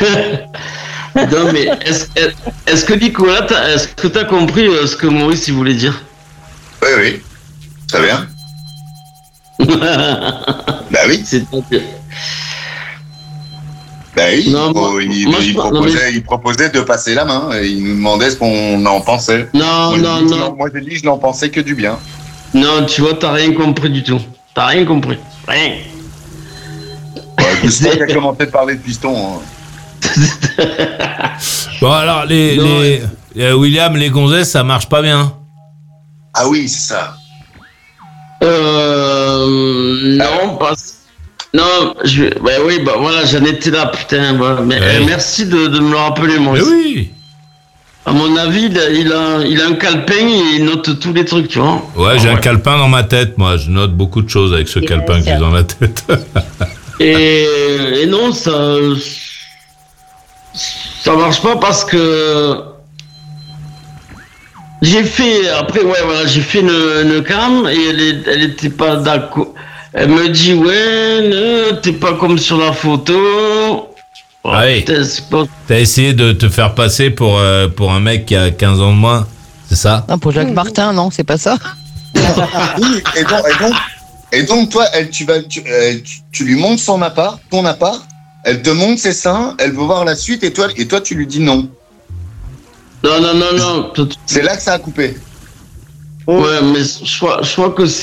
Non, mais est-ce que Nicolas, est-ce que t'as compris ce que Maurice il voulait dire? Oui. Très bien. Bah oui. Bah oui. Non, il proposait de passer la main. Et il nous demandait ce qu'on en pensait. Non. Moi, j'ai dit, je n'en pensais que du bien. Non, tu vois, t'as rien compris du tout. T'as rien compris. Rien. C'est toi qui a commencé de parler de piston. Bon, alors, William, les gonzesses, ça marche pas bien. Ah oui, c'est ça. Non, pas. Non, voilà, j'en étais là, putain. Voilà. Mais merci de me le rappeler, moi. Mais oui. À mon avis, il a un calepin et il note tous les trucs, tu vois. Ouais, j'ai un calepin dans ma tête, moi. Je note beaucoup de choses avec ce calepin que j'ai dans la tête. et non, ça marche pas parce que j'ai fait une cam et elle était pas d'accord. Elle me dit t'es pas comme sur la photo. Ah oui. T'as essayé de te faire passer pour un mec qui a 15 ans de moins, c'est ça? Non, pour Jacques Martin, non, c'est pas ça. Oui, et donc toi, tu lui montres ton appart, elle te montre ses seins, elle veut voir la suite, et toi tu lui dis non. Non. C'est là que ça a coupé. Ouais, mais je crois que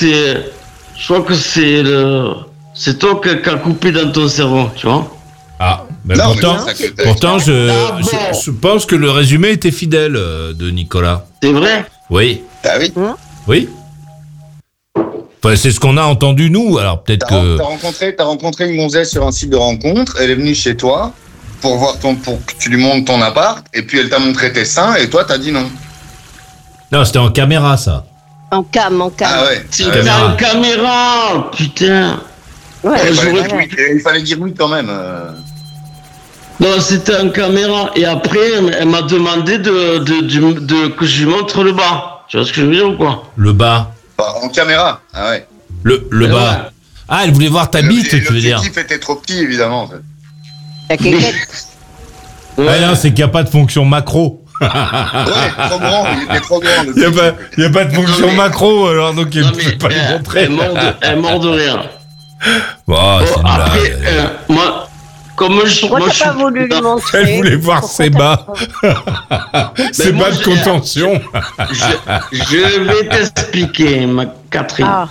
c'est toi qui as coupé dans ton cerveau, tu vois. Ah, mais pourtant je pense que le résumé était fidèle de Nicolas. C'est vrai? Oui. Ah oui. Oui. Enfin, c'est ce qu'on a entendu nous, alors peut-être que... T'as rencontré une gonzesse sur un site de rencontre, elle est venue chez toi pour que tu lui montres ton appart, et puis elle t'a montré tes seins, et toi t'as dit non. Non, c'était en caméra, ça. En cam. Ah ouais. C'était en caméra, putain. Ouais, il fallait dire oui quand même. Non, c'était en caméra. Et après, elle m'a demandé que je lui montre le bas. Tu vois ce que je veux dire ou quoi? Le bas. En caméra. Ah ouais. Le bas. Ouais. Ah, elle voulait voir ta bite, tu veux dire. L'objectif était trop petit, évidemment. En fait. La quéquette. Ouais. Ah non, c'est qu'il n'y a pas de fonction macro. Ouais, trop grand, il était trop grand. Il n'y a pas de fonction macro, alors donc il ne peut pas le montrer. Elle mord de rire. Bon, c'est après, moi, Pourquoi t'as pas voulu lui montrer? Elle voulait voir ses bas. Ses bas de contention. Je vais t'expliquer, ma Catherine. Ah.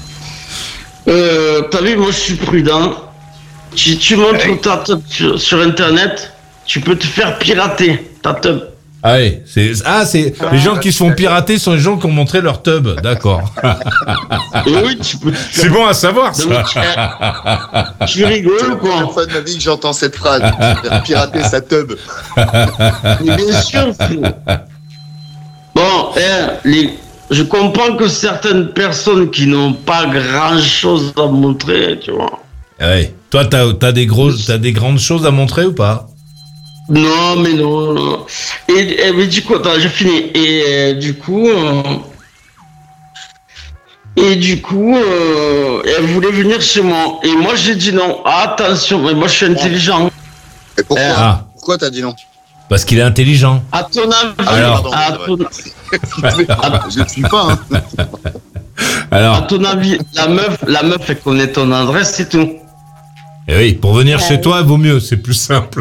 T'as vu, moi je suis prudent. Si tu montres ta tub sur Internet, tu peux te faire pirater ta tub. Ah oui, les gens qui se font pirater sont les gens qui ont montré leur tub, d'accord. Oui, tu peux. C'est bon à savoir, ça. Tu rigoles ou quoi? C'est la première fois de ma vie que j'entends cette phrase. Faire pirater sa tub. Mais bien sûr. Bon, je comprends que certaines personnes qui n'ont pas grand-chose à montrer, tu vois. Ouais. Toi, t'as des grandes choses à montrer ou pas? Non, mais non. Mais du coup, attends, j'ai fini. Et du coup, elle voulait venir chez moi. Et moi, j'ai dit non. Attention, mais moi, je suis intelligent. Et pourquoi Pourquoi t'as dit non? Parce qu'il est intelligent. À ton avis. Alors, je ne suis pas. Hein. Alors. À ton avis, la meuf, elle connaît ton adresse, c'est tout. Eh oui, pour venir chez toi, il vaut mieux, c'est plus simple.